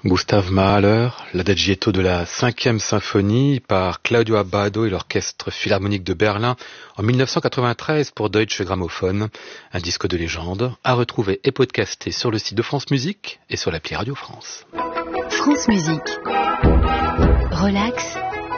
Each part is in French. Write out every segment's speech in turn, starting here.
Gustav Mahler, l'adagietto de la 5e symphonie par Claudio Abbado et l'Orchestre Philharmonique de Berlin en 1993 pour Deutsche Grammophon, un disque de légende à retrouver et podcasté sur le site de France Musique et sur l'appli Radio France. France Musique. Relax.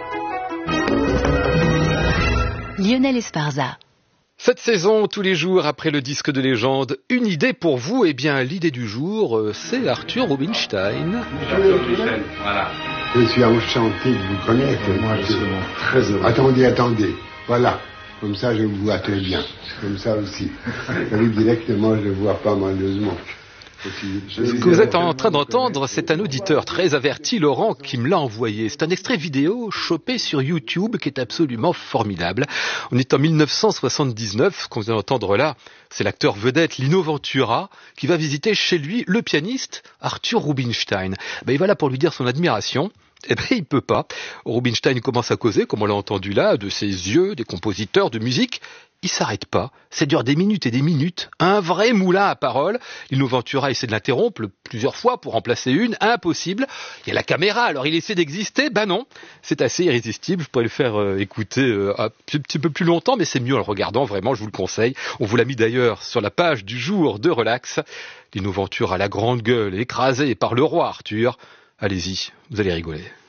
Lionel Esparza. Cette saison, tous les jours après le disque de légende, une idée pour vous. Eh bien, l'idée du jour, c'est Arthur Rubinstein. Voilà. Je suis enchanté de vous connaître. Moi, je suis très heureux. Attendez. Voilà. Comme ça, je vous vois très bien. Comme ça aussi. Directement, je ne vois pas malheureusement. Ce que vous êtes en train d'entendre, c'est un auditeur très averti, Laurent, qui me l'a envoyé. C'est un extrait vidéo chopé sur YouTube qui est absolument formidable. On est en 1979, ce qu'on vient d'entendre là, c'est l'acteur vedette Lino Ventura qui va visiter chez lui le pianiste Arthur Rubinstein. Il va là pour lui dire son admiration. Il peut pas. Rubinstein commence à causer, comme on l'a entendu là, de ses yeux, des compositeurs, de musique. Il s'arrête pas. Ça dure des minutes et des minutes. Un vrai moulin à paroles. Lino Ventura essaie de l'interrompre plusieurs fois pour remplacer une. Impossible. Il y a la caméra, alors il essaie d'exister. Non. C'est assez irrésistible. Je pourrais le faire écouter un petit peu plus longtemps, mais c'est mieux en le regardant. Vraiment, je vous le conseille. On vous l'a mis d'ailleurs sur la page du jour de Relax. Lino Ventura, la grande gueule, écrasé par le roi Arthur. Allez-y, vous allez rigoler.